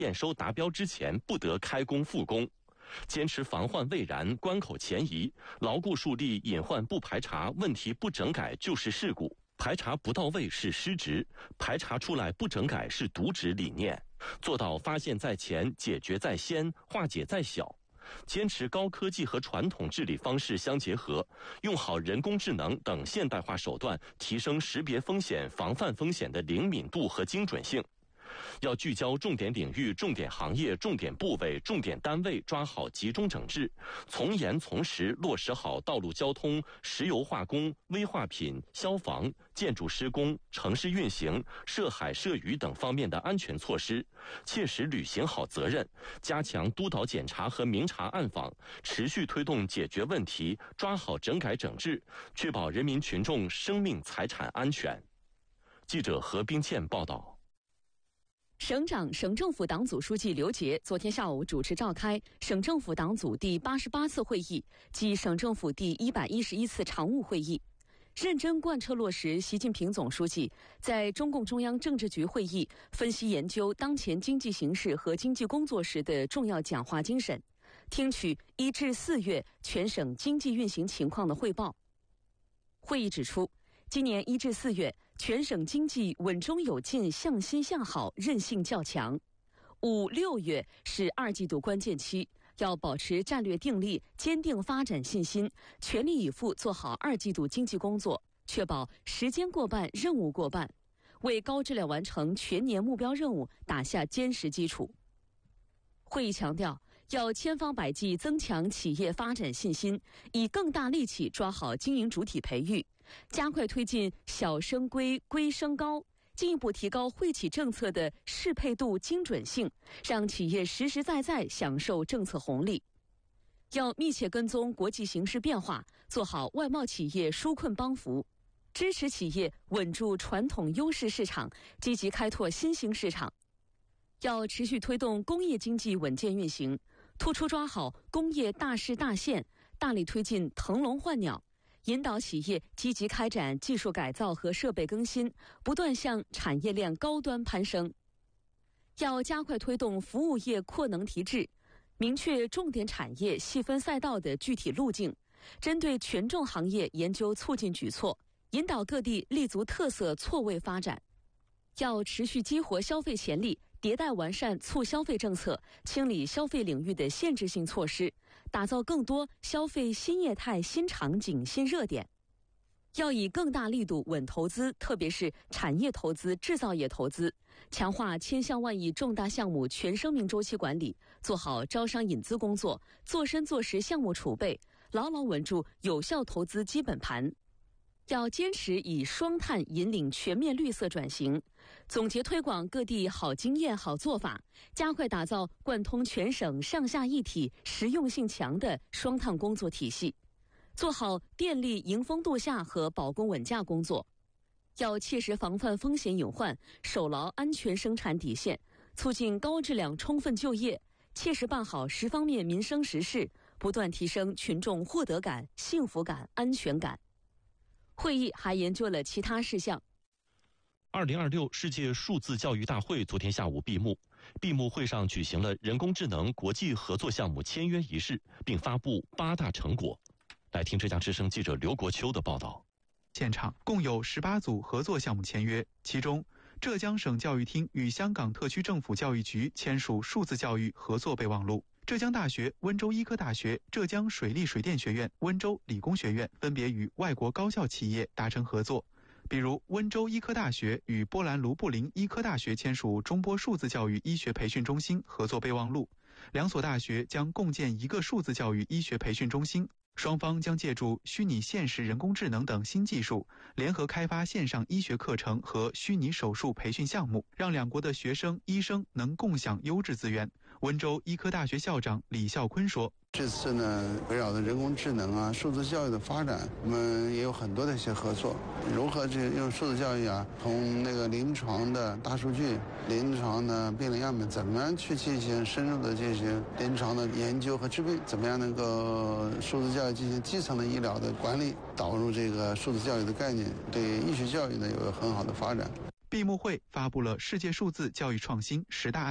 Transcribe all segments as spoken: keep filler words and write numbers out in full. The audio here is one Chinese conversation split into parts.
验收达标之前不得开工复工。坚持防患未然、关口前移，牢固树立隐患不排查、问题不整改就是事故，排查不到位是失职，排查出来不整改是渎职理念，做到发现在前、解决在先、化解在小。坚持高科技和传统治理方式相结合，用好人工智能等现代化手段，提升识别风险、防范风险的灵敏度和精准性。要聚焦重点领域、重点行业、重点部位、重点单位，抓好集中整治，从严从实落实好道路交通、石油化工、危化品、消防、建筑施工、城市运行、涉海涉渔等方面的安全措施，切实履行好责任，加强督导检查和明察暗访，持续推动解决问题，抓好整改整治，确保人民群众生命财产安全。记者何冰倩报道。 省长、省政府党组书记刘杰昨天下午主持召开省政府党组第八十八次会议及省政府第一百一十一次常务会议，认真贯彻落实习近平总书记在中共中央政治局会议分析研究当前经济形势和经济工作时的重要讲话精神，听取一至四月全省经济运行情况的汇报。会议指出，今年一至四月，全省经济稳中有进、向新向好，韧性较强。五六月是二季度关键期，要保持战略定力，坚定发展信心，全力以赴做好二季度经济工作，确保时间过半、任务过半，为高质量完成全年目标任务打下坚实基础。会议强调，要千方百计增强企业发展信心，以更大力气抓好经营主体培育，加快推进小升规、规升高，进一步提高惠企政策的适配度、精准性，让企业实实在在享受政策红利。要密切跟踪国际形势变化，做好外贸企业纾困帮扶，支持企业稳住传统优势市场，积极开拓新兴市场。要持续推动工业经济稳健运行，突出抓好工业大势大线，大力推进腾笼换鸟，引导企业积极开展技术改造和设备更新，不断向产业链高端攀升。要加快推动服务业扩能提质，明确重点产业细分赛道的具体路径，针对权重行业研究促进举措，引导各地立足特色错位发展。要持续激活消费潜力，迭代完善促消费政策，清理消费领域的限制性措施，打造更多消费新业态、新场景、新热点。要以更大力度稳投资，特别是产业投资、制造业投资，强化千项万亿重大项目全生命周期管理，做好招商引资工作，做深做实项目储备，牢牢稳住有效投资基本盘。要坚持以双碳引领全面绿色转型，总结推广各地好经验、好做法，加快打造贯通全省上下一体、实用性强的双碳工作体系，做好电力迎峰度夏和保供稳价工作。要切实防范风险隐患，守牢安全生产底线，促进高质量充分就业，切实办好十方面民生实事，不断提升群众获得感、幸福感、安全感。会议还研究了其他事项。 二零二六世界数字教育大会昨天下午闭幕，闭幕会上举行了人工智能国际合作项目签约仪式，并发布八大成果。来听浙江之声记者刘国秋的报道。 现场共有十八组合作项目签约，其中浙江省教育厅与香港特区政府教育局签署数字教育合作备忘录。浙江大学、温州医科大学、浙江水利水电学院、温州理工学院分别与外国高校企业达成合作，比如温州医科大学与波兰卢布林医科大学签署中波数字教育医学培训中心合作备忘录，两所大学将共建一个数字教育医学培训中心。双方将借助虚拟现实、人工智能等新技术，联合开发线上医学课程和虚拟手术培训项目，让两国的学生、医生能共享优质资源。温州医科大学校长李孝坤说：“ 这次呢，围绕着人工智能啊、数字教育的发展，我们也有很多的一些合作。如何这用数字教育啊，从那个临床的大数据、临床的病人样本，怎么样去进行深入的这些临床的研究和治病？怎么样能够数字教育进行基层的医疗的管理，导入这个数字教育的概念，对医学教育呢有很好的发展。” 闭幕会发布了世界数字教育创新十大案例，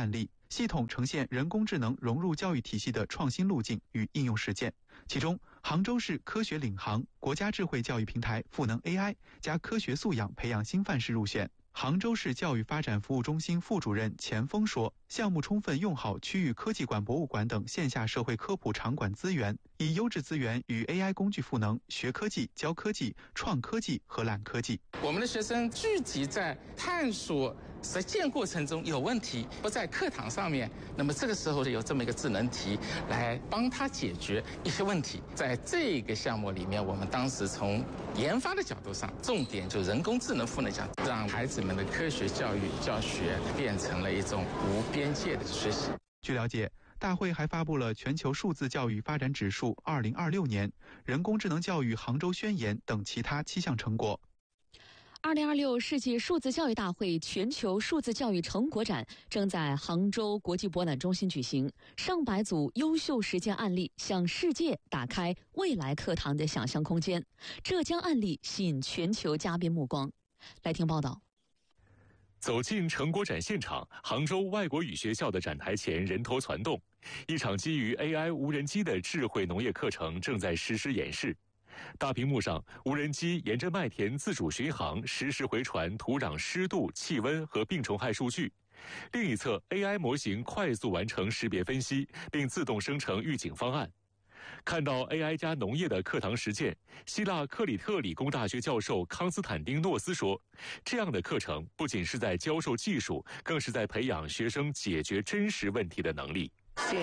系统呈现人工智能融入教育体系的创新路径与应用实践。其中，杭州市科学领航国家智慧教育平台赋能 A I 加科学素养培养新范式入选。杭州市教育发展服务中心副主任钱峰说，项目充分用好区域科技馆、博物馆等线下社会科普场馆资源，以优质资源与 A I 工具赋能，学科技、教科技、创科技和揽科技。 我们的学生聚集在探索实践过程中有问题，不在课堂上面，那么这个时候有这么一个智能题来帮他解决一些问题。在这个项目里面，我们当时从研发的角度上，重点就人工智能赋能角度，让孩子们的科学教育教学变成了一种无边界的学习。 据了解，大会还发布了全球数字教育发展指数二零二六年、人工智能教育杭州宣言等其他七项成果。 二零二六世纪数字教育大会全球数字教育成果展正在杭州国际博览中心举行，上百组优秀实践案例向世界打开未来课堂的想象空间。浙江案例吸引全球嘉宾目光。来听报道。 走进成果展现场，杭州外国语学校的展台前人头攒动，一场基于 A I 无人机的智慧农业课程正在实时演示。大屏幕上，无人机沿着麦田自主巡航，实时回传土壤湿度、气温和病虫害数据。另一侧 ，A I 模型快速完成识别分析，并自动生成预警方案。看到 A I 加农业的课堂实践，希腊克里特理工大学教授康斯坦丁诺斯说，这样的课程不仅是在教授技术，更是在培养学生解决真实问题的能力。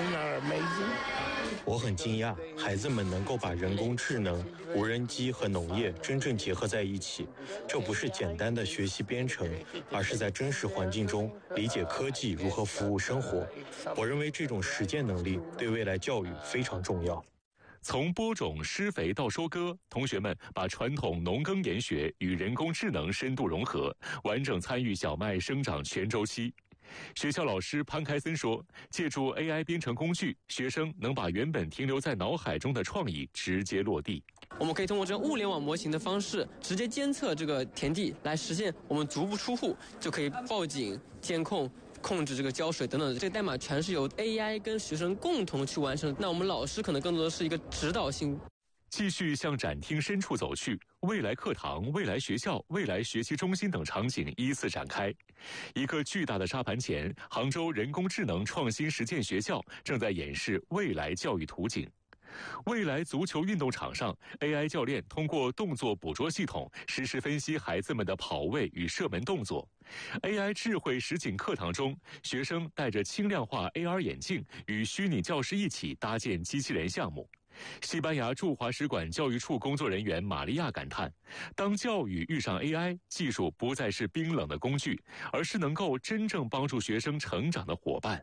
我很惊讶，孩子们能够把人工智能、无人机和农业真正结合在一起。这不是简单的学习编程，而是在真实环境中理解科技如何服务生活。我认为这种实践能力对未来教育非常重要。 从播种、施肥到收割，同学们把传统农耕研学与人工智能深度融合，完整参与小麦生长全周期。学校老师潘开森说，借助 A I 编程工具，学生能把原本停留在脑海中的创意直接落地。 我们可以通过这种物联网模型的方式，直接监测这个田地，来实现我们足不出户就可以报警、监控、控制这个浇水等等。这个代码全是由 A I 跟学生共同去完成。那我们老师可能更多的是一个指导性。 继续向展厅深处走去，未来课堂、未来学校、未来学习中心等场景依次展开。一个巨大的沙盘前，杭州人工智能创新实践学校正在演示未来教育图景。未来足球运动场上 ，A I 教练通过动作捕捉系统实时分析孩子们的跑位与射门动作。A I 智慧实景课堂中，学生戴着轻量化 A R 眼镜，与虚拟教师一起搭建机器人项目。西班牙驻华使馆教育处工作人员玛利亚感叹，当教育遇上 A I， 技术不再是冰冷的工具，而是能够真正帮助学生成长的伙伴。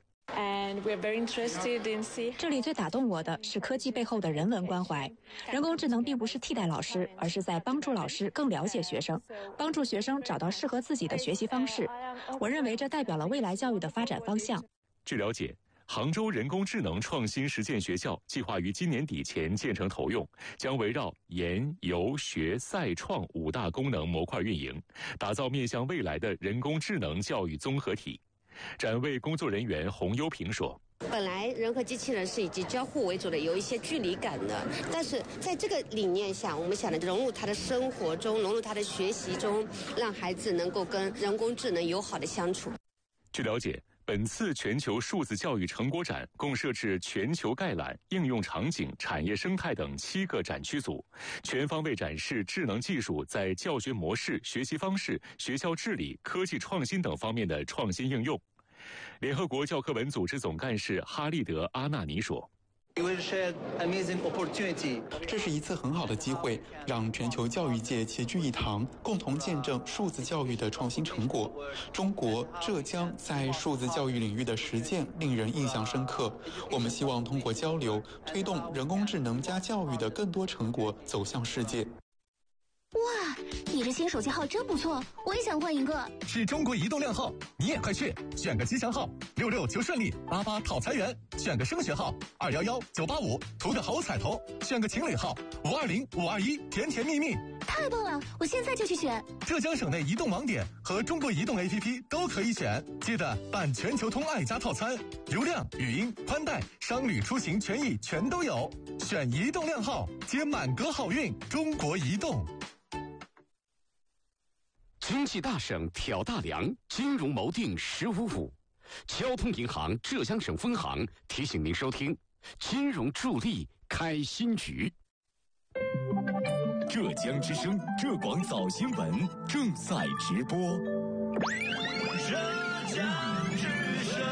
这里最打动我的是科技背后的人文关怀。人工智能并不是替代老师，而是在帮助老师更了解学生，帮助学生找到适合自己的学习方式。我认为这代表了未来教育的发展方向。 据了解，杭州人工智能创新实践学校计划于今年底前建成投用，将围绕研、游、学、赛、创五大功能模块运营，打造面向未来的人工智能教育综合体。展位工作人员洪优平说， 本来人和机器人是以及交互为主的，有一些距离感的，但是在这个理念下，我们想的融入他的生活中，融入他的学习中，让孩子能够跟人工智能友好的相处。 据了解，本次全球数字教育成果展共设置全球概览、应用场景、产业生态等七个展区组，全方位展示智能技术在教学模式、学习方式、学校治理、科技创新等方面的创新应用。联合国教科文组织总干事哈利德·阿纳尼说， 这是一次很好的机会，让全球教育界齐聚一堂，共同见证数字教育的创新成果。中国、浙江在数字教育领域的实践令人印象深刻。我们希望通过交流，推动人工智能加教育的更多成果走向世界。 哇，你这新手机号真不错，我也想换一个。 是中国移动靓号，你也快去选个吉祥号，六六求顺利，八八讨财源；选个升学号，二幺幺九八五，图个好彩头；选个情侣号，五二零五二一，甜甜蜜蜜。 太棒了，我现在就去选。 浙江省内移动网点和中国移动 A P P 都可以选，记得办全球通爱家套餐，流量、语音、宽带、商旅出行权益全都有。选移动靓号，接满格好运。中国移动。 经济大省挑大梁，金融锚定十五五。交通银行浙江省分行提醒您收听金融助力开新局。 浙江之声浙广早新闻正在直播。 浙江之声。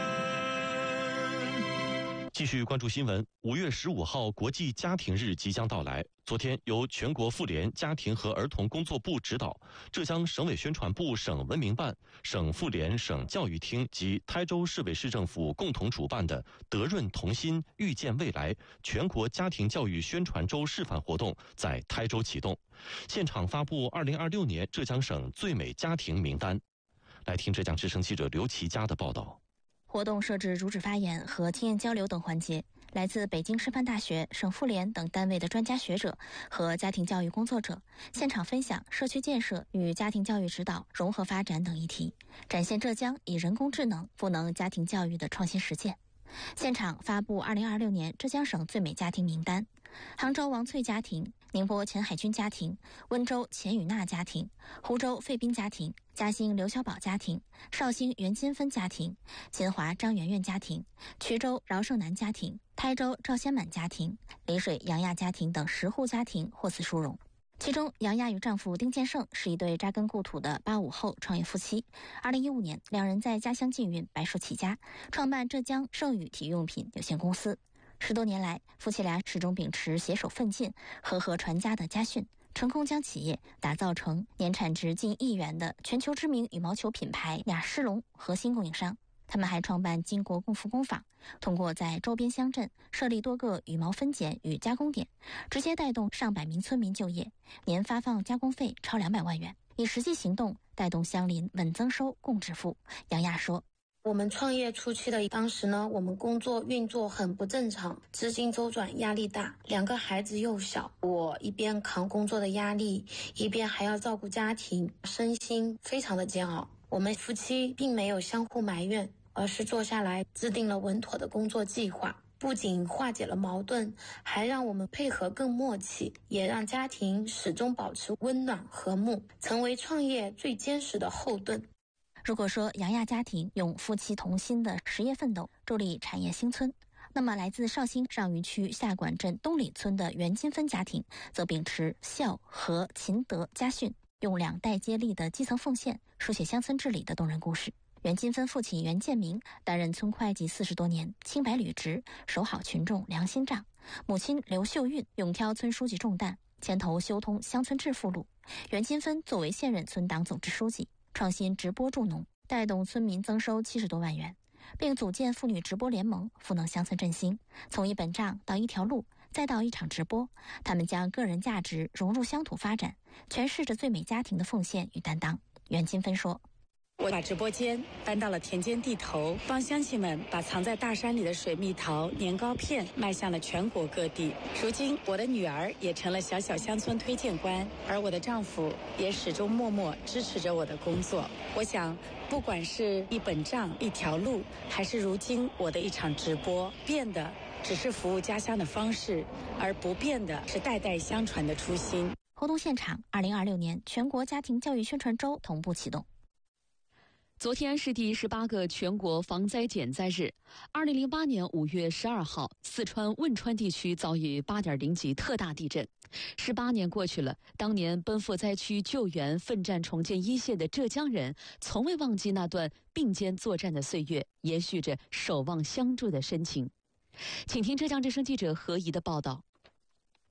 继续关注新闻。五月十五号国际家庭日即将到来。昨天，由全国妇联家庭和儿童工作部指导，浙江省委宣传部、省文明办、省妇联、省教育厅及台州市委市政府共同主办的“德润同心，遇见未来”全国家庭教育宣传周示范活动在台州启动，现场发布二零二六年浙江省最美家庭名单。来听浙江之声记者刘其佳的报道。 活动设置主旨发言和经验交流等环节，来自北京师范大学、省妇联等单位的专家学者和家庭教育工作者现场分享社区建设与家庭教育指导、融合发展等议题，展现浙江以人工智能赋能家庭教育的创新实践。现场发布二零二六年浙江省最美家庭名单，杭州王翠家庭、宁波钱海军家庭、温州钱雨娜家庭、湖州费斌家庭、嘉兴刘小宝家庭、绍兴袁金芬家庭、金华张媛媛家庭、衢州饶胜南家庭、台州赵先满家庭、丽水杨亚家庭等十户家庭获此殊荣。其中，杨亚与丈夫丁建胜是一对扎根故土的八五后创业夫妻。二零一五年，两人在家乡禁运白手起家，创办浙江盛宇体育用品有限公司。十多年来，夫妻俩始终秉持携手奋进、和和传家的家训，成功将企业打造成年产值近亿元的全球知名羽毛球品牌雅诗龙核心供应商。他们还创办金国共福工坊，通过在周边乡镇设立多个羽毛分拣与加工点，直接带动上百名村民就业，年发放加工费超两百万元，以实际行动带动乡邻稳增收共致富。杨亚说， 我们创业初期的当时呢，我们工作运作很不正常，资金周转压力大，两个孩子幼小，我一边扛工作的压力，一边还要照顾家庭，身心非常的煎熬。我们夫妻并没有相互埋怨，而是坐下来制定了稳妥的工作计划，不仅化解了矛盾，还让我们配合更默契，也让家庭始终保持温暖和睦，成为创业最坚实的后盾。 如果说杨亚家庭用夫妻同心的实业奋斗助力产业兴村，那么来自绍兴上虞区下管镇东里村的袁金芬家庭则秉持孝和勤德家训，用两代接力的基层奉献书写乡村治理的动人故事。袁金芬父亲袁建明担任村会计四十多年，清白履直，守好群众良心账。母亲刘秀运勇挑村书记重担，牵头修通乡村致富路。袁金芬作为现任村党总支书记，创新直播助农，带动村民增收七十多万元，并组建妇女直播联盟，赋能乡村振兴。从一本账到一条路，再到一场直播，他们将个人价值融入乡土发展，诠释着最美家庭的奉献与担当。袁金芬说， 我把直播间搬到了田间地头，帮乡亲们把藏在大山里的水蜜桃、年糕片卖向了全国各地。如今，我的女儿也成了小小乡村推荐官，而我的丈夫也始终默默支持着我的工作。我想，不管是一本账、一条路，还是如今我的一场直播，变的只是服务家乡的方式，而不变的是代代相传的初心。 活动现场，二零二六年全国家庭教育宣传周同步启动。 昨天是第十八个全国防灾减灾日。二零零八年五月十二号，四川汶川地区遭遇八点零级特大地震。十八年过去了，当年奔赴灾区救援、奋战重建一线的浙江人，从未忘记那段并肩作战的岁月，延续着守望相助的深情。请听浙江之声记者何怡的报道。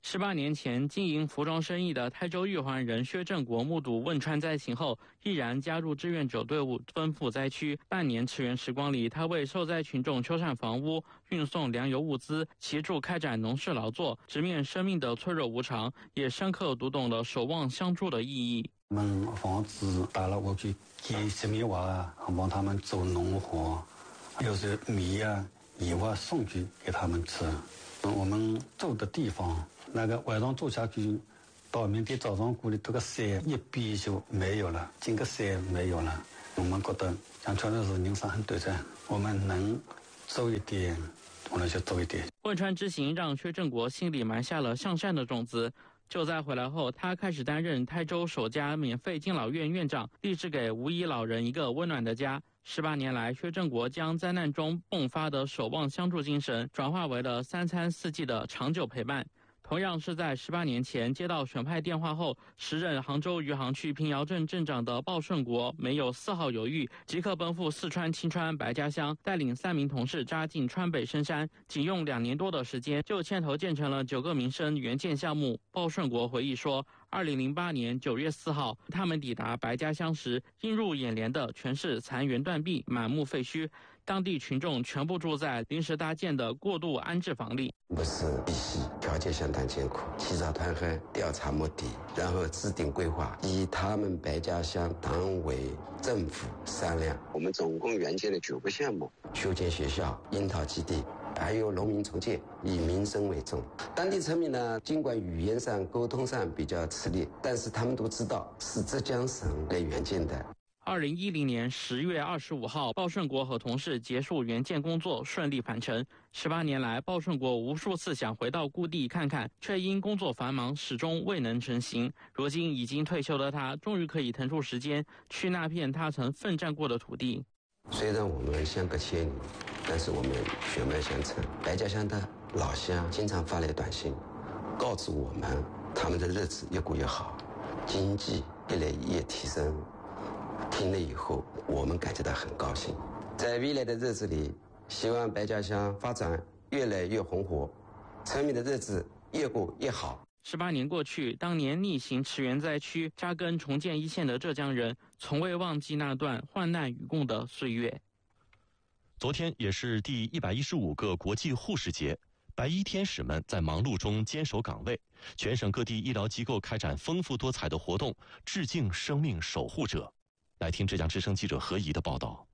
十八年前经营服装生意的台州玉环人薛正国目睹汶川灾情后，毅然加入志愿者队伍，奔赴灾区。半年驰援时光里，他为受灾群众修缮房屋、运送粮油物资，协助开展农事劳作，直面生命的脆弱无常，也深刻读懂了守望相助的意义。 我们房子打了，我去给小米娃啊，帮他们做农活，有时米啊、油啊送去给他们吃。我们住的地方，那个晚上住下去，到明天早上过来，这个山一闭就没有了，整个山没有了。我们觉得像确实是人生很短暂，我们能做一点，我们就做一点。 汶川之行让薛正国心里埋下了向善的种子。就在回来后，他开始担任台州首家免费敬老院院长，立志给无依老人一个温暖的家。十八年来，薛正国将灾难中迸发的守望相助精神，转化为了三餐四季的长久陪伴。同样是在十八年前接到选派电话后，时任杭州余杭区平遥镇镇长的鲍顺国没有丝毫犹豫，即刻奔赴四川青川白家乡，带领三名同事扎进川北深山，仅用两年多的时间就牵头建成了九个民生援建项目。鲍顺国回忆说，二零零八年九月四号，他们抵达白家乡时，映入眼帘的全是残垣断壁、满目废墟。当地群众全部住在临时搭建的过渡安置房里。 不是必须条件相当艰苦，起草团海调查目的，然后制定规划，以他们白家乡党委政府商量。我们总共援建了九个项目，修建学校、樱桃基地，还有农民重建，以民生为重。当地村民呢，尽管语言上、沟通上比较吃力，但是他们都知道是浙江省来援建的。 二零一零年十月二十五号，鲍顺国和同事结束援建工作，顺利返程。十八年来，鲍顺国无数次想回到故地看看，却因工作繁忙，始终未能成行。如今已经退休的他，终于可以腾出时间去那片他曾奋战过的土地。 虽然我们相隔千里，但是我们血脉相承。白家乡的老乡经常发来短信，告诉我们他们的日子越过越好，经济越来越提升。听了以后，我们感觉到很高兴。在未来的日子里，希望白家乡发展越来越红火，村民的日子越过越好。 十八年过去，当年逆行驰援灾区、扎根重建一线的浙江人，从未忘记那段患难与共的岁月。 昨天也是第一百一十五个国际护士节，白衣天使们在忙碌中坚守岗位，全省各地医疗机构开展丰富多彩的活动，致敬生命守护者。来听浙江之声记者何怡的报道。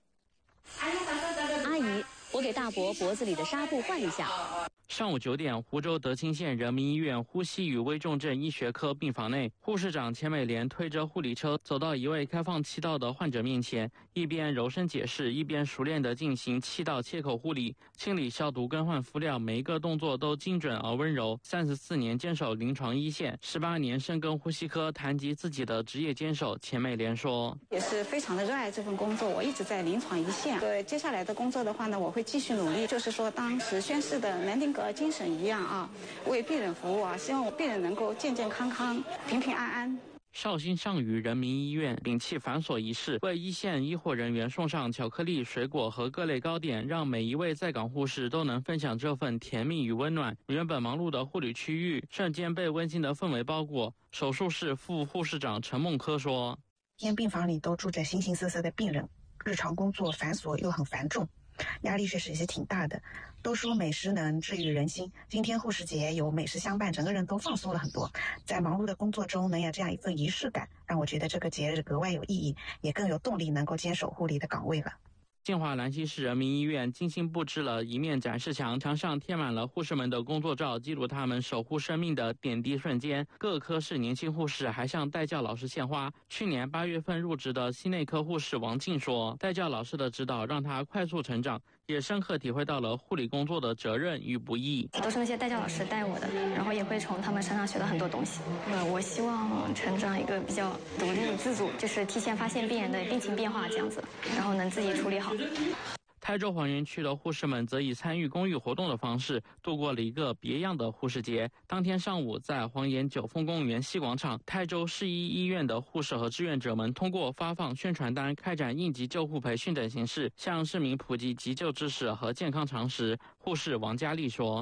阿姨，我给大伯脖子里的纱布换一下。 上午九点，湖州德清县人民医院呼吸与危重症医学科病房内，护士长钱美莲推着护理车走到一位开放气道的患者面前，一边柔声解释，一边熟练地进行气道切口护理、清理、消毒、更换敷料，每一个动作都精准而温柔。三十四年坚守临床一线，十八年深耕呼吸科，谈及自己的职业坚守，钱美莲说：“ 也是非常的热爱这份工作，我一直在临床一线。对接下来的工作的话呢，我会继续努力，就是说当时宣誓的南丁格尔精神一样啊，为病人服务啊，希望我病人能够健健康康、平平安安。” 绍兴上虞人民医院摒弃繁琐仪式，为一线医护人员送上巧克力、水果和各类糕点，让每一位在岗护士都能分享这份甜蜜与温暖。原本忙碌的护理区域瞬间被温馨的氛围包裹。手术室副护士长陈梦科说：“ 天病房里都住着形形色色的病人，日常工作繁琐又很繁重，压力确实也是挺大的。都说美食能治愈人心，今天护士节有美食相伴，整个人都放松了很多。在忙碌的工作中能有这样一份仪式感，让我觉得这个节日格外有意义，也更有动力能够坚守护理的岗位了。” 建华兰溪市人民医院精心布置了一面展示墙，墙上贴满了护士们的工作照，记录他们守护生命的点滴瞬间。各科室年轻护士还向带教老师献花。去年八月份入职的心内科护士王静说，带教老师的指导让他快速成长，也深刻体会到了护理工作的责任与不易。 都是那些带教老师带我的，然后也会从他们身上学到很多东西。呃，我希望成长一个比较独立自主，就是提前发现病人的病情变化这样子，然后能自己处理好。 台州黄源区的护士们则以参与公益活动的方式度过了一个别样的护士节。当天上午，在黄岩九峰公园西广场，台州市医医院的护士和志愿者们通过发放宣传单、开展应急救护培训等形式，向市民普及急救知识和健康常识。护士王佳丽说：“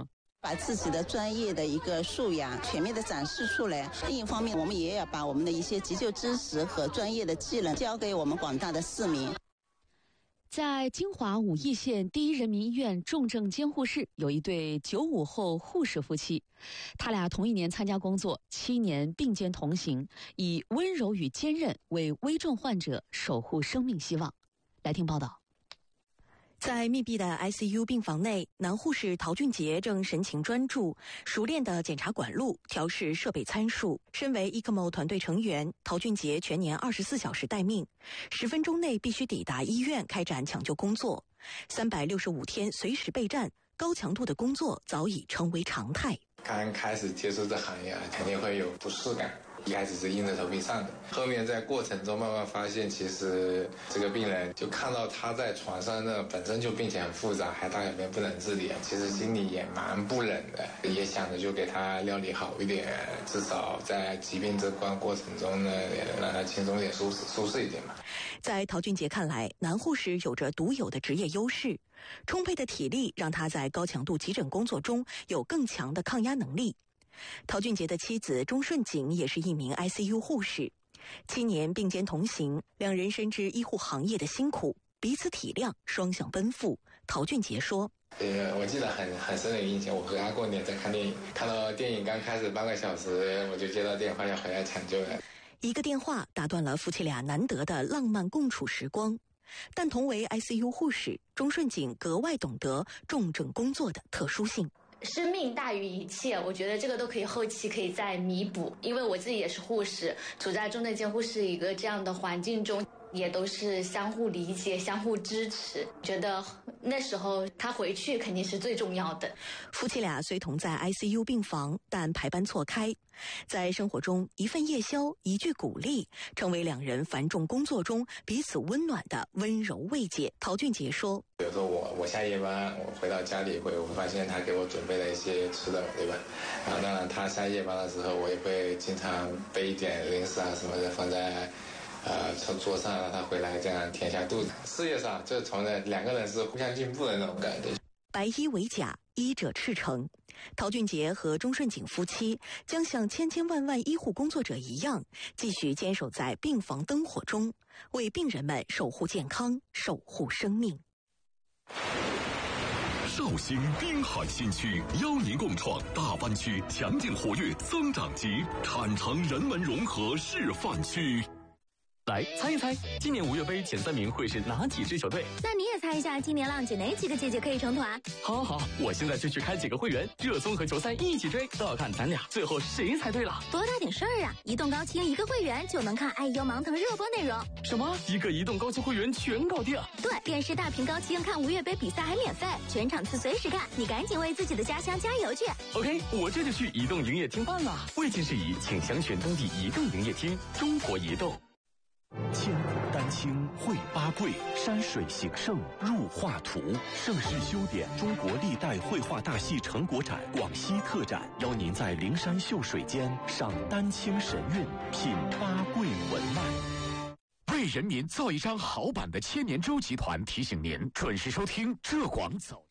把自己的专业的一个素养全面的展示出来。另一方面，我们也要把我们的一些急救知识和专业的技能交给我们广大的市民。 在金华武义县第一人民医院重症监护室，有一对九五后护士夫妻，他俩同一年参加工作，七年并肩同行，以温柔与坚韧为危重患者守护生命希望。来听报道。 在密闭的 I C U 病房内，男护士陶俊杰正神情专注，熟练地检查管路、调试设备参数。身为 E C M O 团队成员，陶俊杰全年二十四小时待命，十分钟内必须抵达医院开展抢救工作，三百六十五天随时备战，高强度的工作早已成为常态。 刚开始接触这行业啊，肯定会有不适感。一开始是硬着头皮上的，后面在过程中慢慢发现，其实这个病人就看到他在床上那本身就病情很复杂，还大小便不能自理，其实心里也蛮不忍的，也想着就给他料理好一点，至少在疾病这关过程中呢，让他轻松一点、舒适舒适一点嘛。 在陶俊杰看来，男护士有着独有的职业优势，充沛的体力让他在高强度急诊工作中有更强的抗压能力。陶俊杰的妻子钟顺景也是一名 I C U 护士，七年并肩同行，两人深知医护行业的辛苦，彼此体谅，双向奔赴。陶俊杰说：“ 呃，我记得很很深的印象，我和他过年在看电影，看到电影刚开始半个小时，我就接到电话要回来抢救了。 一个电话打断了夫妻俩难得的浪漫共处时光。但同为 I C U 护士，钟顺景格外懂得重症工作的特殊性。” 生命大于一切，我觉得这个都可以后期可以再弥补，因为我自己也是护士，处在重症监护室一个这样的环境中，也都是相互理解、相互支持，觉得那时候他回去肯定是最重要的。 夫妻俩虽同在 I C U 病房，但排班错开，在生活中一份夜宵、一句鼓励，成为两人繁重工作中彼此温暖的温柔慰藉。陶俊杰说：“ 比如说我我下夜班，我回到家里会我会发现他给我准备了一些吃的，对吧？然后当然他下夜班的时候，我也会经常备一点零食啊什么的放在。”呃，从桌上让他回来，这样填下肚子。事业上，就从了两个人是互相进步的那种感觉。 白衣为甲，医者赤诚。陶俊杰和钟顺景夫妻将像千千万万医护工作者一样，继续坚守在病房灯火中，为病人们守护健康，守护生命。 绍兴滨海新区邀您共创大湾区强劲活跃增长极产城人文融合示范区。 来猜一猜，今年五月杯前三名会是哪几支球队？ 那你也猜一下，今年浪姐哪几个姐姐可以成团？ 好好好，我现在就去开几个会员，热搜和球赛一起追，都要看咱俩最后谁猜对了。 多大点事儿啊！移动高清一个会员就能看爱优芒腾热播内容。 什么？一个移动高清会员全搞定？ 对，电视大屏高清看五月杯比赛还免费，全场次随时看，你赶紧为自己的家乡加油去。 OK， 我这就去移动营业厅办了。未经事宜，请详询当地移动营业厅。中国移动。 千古丹青绘八桂，山水形胜入画图。盛世修典中国历代绘画大戏成果展广西特展，邀您在灵山秀水间赏丹青神韵，品八桂文脉。 为人民造一张好版的千年舟集团提醒您准时收听浙广早。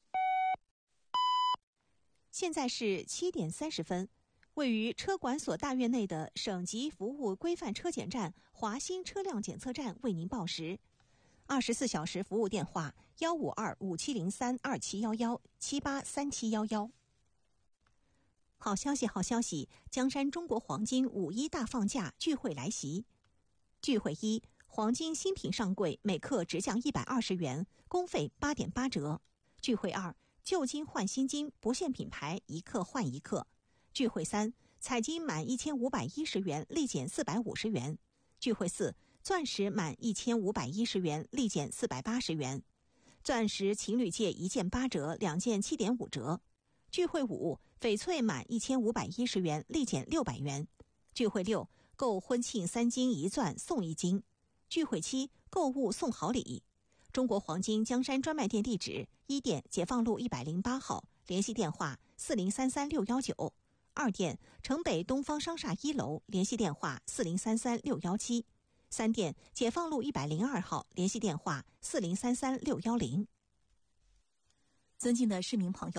现在是七点三十分。位于车管所大院内的省级服务规范车检站华新车辆检测站为您报时。二十四小时服务电话：幺五二五七零三二七幺幺七八三七幺幺。好消息，好消息！江山中国黄金五一大放假聚会来袭。聚会一：黄金新品上柜，每克直降一百二十元，工费八点八折。聚会二：旧金换新金，不限品牌，一克换一克。聚会三：彩金满一千五百一十元，立减四百五十元。聚会四：钻石满一千五百一十元，立减四百八十元。钻石情侣戒一件八折，两件七点五折。聚会五：翡翠满一千五百一十元，立减六百元。聚会六：购婚庆三金一钻送一金。聚会七：购物送好礼。中国黄金江山专卖店地址：一店解放路一百零八号，联系电话四零三三六幺九。二店城北东方商厦一楼，联系电话四零三三六幺七。三店解放路一百零二号，联系电话四零三三六幺零。 尊敬的市民朋友，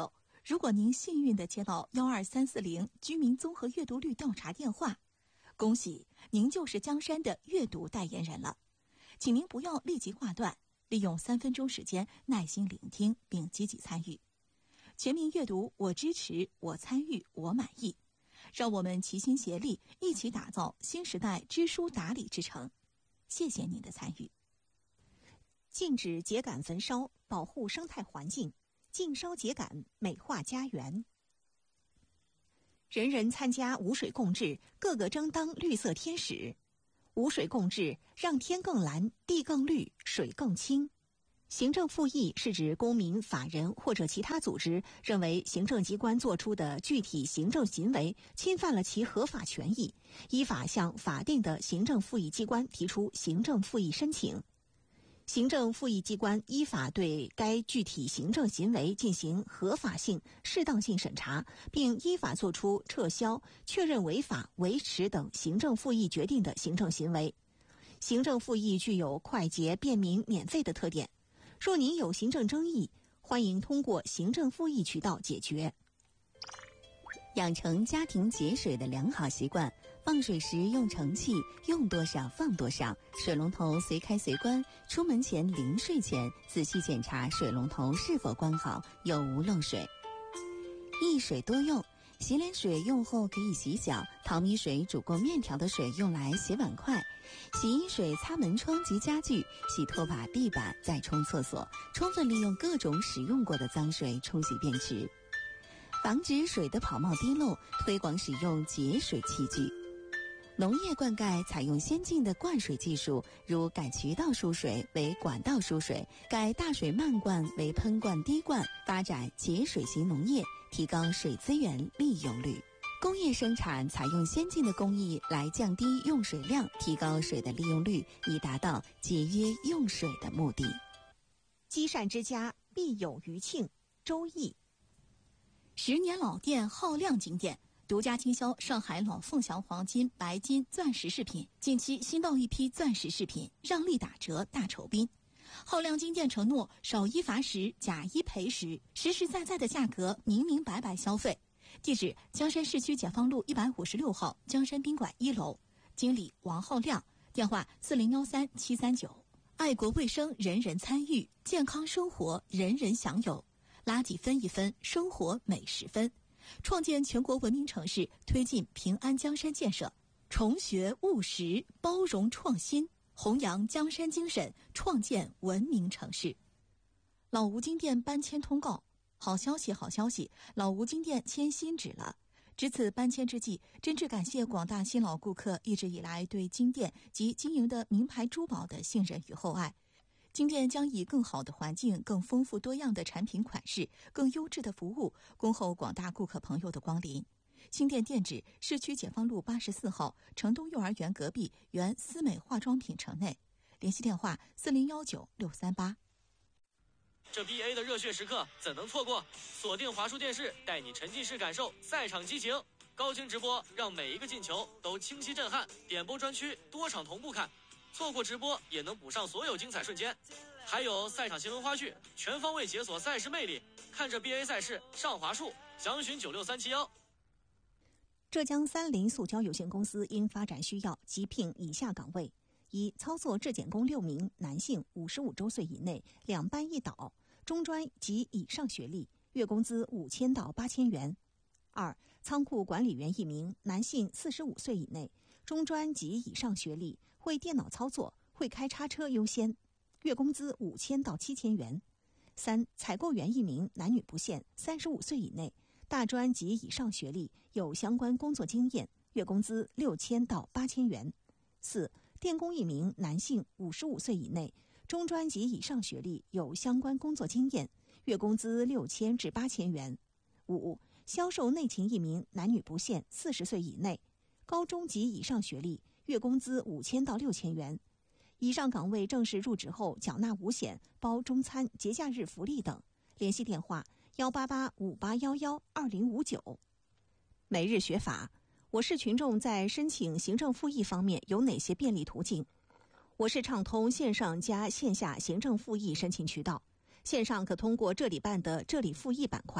如果您幸运地接到幺二三四零居民综合阅读率调查电话，恭喜您就是江山的阅读代言人了。请您不要立即挂断，利用三分钟时间耐心聆听并积极参与。全民阅读，我支持，我参与，我满意。让我们齐心协力，一起打造新时代知书达理之城。谢谢您的参与。 禁止秸秆焚烧，保护生态环境，禁烧秸秆，美化家园。人人参加无水共治，个个争当绿色天使。无水共治，让天更蓝，地更绿，水更清。行政复议是指公民、法人或者其他组织认为行政机关作出的具体行政行为侵犯了其合法权益，依法向法定的行政复议机关提出行政复议申请。行政复议机关依法对该具体行政行为进行合法性、适当性审查，并依法作出撤销、确认违法、维持等行政复议决定的行政行为。行政复议具有快捷、便民、免费的特点。若您有行政争议，欢迎通过行政复议渠道解决。 养成家庭节水的良好习惯，放水时用盛器，用多少放多少，水龙头随开随关，出门前临睡前仔细检查水龙头是否关好，有无漏水。一水多用，洗脸水用后可以洗脚，淘米水煮过面条的水用来洗碗筷，洗衣水擦门窗及家具，洗拖把、地板，再冲厕所，充分利用各种使用过的脏水冲洗便池。防止水的跑冒滴漏，推广使用节水器具。农业灌溉采用先进的灌水技术，如改渠道输水为管道输水，改大水漫灌为喷灌滴灌，发展节水型农业，提高水资源利用率。工业生产采用先进的工艺来降低用水量，提高水的利用率，以达到节约用水的目的。 积善之家必有余庆。周易。 十年老店，浩亮金店独家经销上海老凤祥黄金、白金、钻石饰品，近期新到一批钻石饰品，让利打折大酬宾。浩亮金店承诺少一罚十，假一赔十，实实在在的价格，明明白白消费。地址：江山市区解放路一百五十六号江山宾馆一楼，经理王浩亮，电话四零幺三七三九。爱国卫生，人人参与；健康生活，人人享有。垃圾分一分，生活每十分。创建全国文明城市，推进平安江山建设，重学务实，包容创新，弘扬江山精神，创建文明城市。老吴金店搬迁通告。好消息，好消息！老吴金店迁新址了。值此搬迁之际，真挚感谢广大新老顾客一直以来对金店及经营的名牌珠宝的信任与厚爱。金店将以更好的环境、更丰富多样的产品款式、更优质的服务，恭候广大顾客朋友的光临。新店店址：市区解放路八十四号城东幼儿园隔壁原思美化妆品城内。联系电话：四零幺九六三八。 这 B A 的热血时刻怎能错过？锁定华数电视，带你沉浸式感受赛场激情，高清直播让每一个进球都清晰震撼。点播专区多场同步看，错过直播也能补上所有精彩瞬间。还有赛场新闻花絮，全方位解锁赛事魅力。看着 B A 赛事上华数，详询九六三七幺。 浙江三菱塑胶有限公司因发展需要，急聘以下岗位：一、操作质检工六名，男性，五十五周岁以内，两班一导，中专及以上学历，月工资五千到八千元。二、仓库管理员一名，男性，四十五岁以内，中专及以上学历，会电脑操作，会开叉车优先，月工资五千到七千元。三、采购员一名，男女不限，三十五岁以内，大专及以上学历，有相关工作经验，月工资六千到八千元。四、电工一名，男性，五十五岁以内，中专及以上学历，有相关工作经验，月工资六千至八千元。五、销售内勤一名，男女不限，四十岁以内，高中及以上学历，月工资五千到六千元。以上岗位正式入职后缴纳五险，包中餐、节假日福利等。联系电话：幺八八五八幺幺二零五九。每日学法。我市群众在申请行政复议方面有哪些便利途径？我市畅通线上加线下行政复议申请渠道。线上可通过这里办的这里复议板块，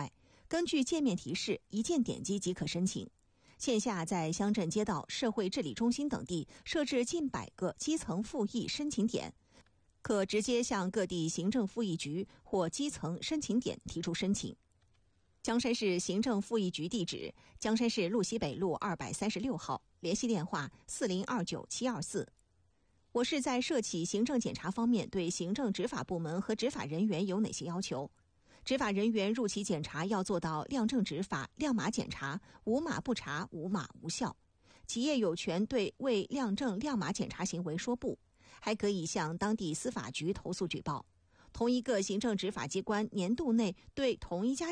根据界面提示，一键点击即可申请。线下在乡镇街道、社会治理中心等地设置近百个基层复议申请点，可直接向各地行政复议局或基层申请点提出申请。江山市行政复议局地址：江山市路西北路二百三十六号，联系电话四零二九七二四。我市在涉企行政检查方面对行政执法部门和执法人员有哪些要求？执法人员入企检查要做到亮正执法、亮码检查，无码不查，无码无效。企业有权对未亮正亮码检查行为说不，还可以向当地司法局投诉举报。同一个行政执法机关年度内对同一家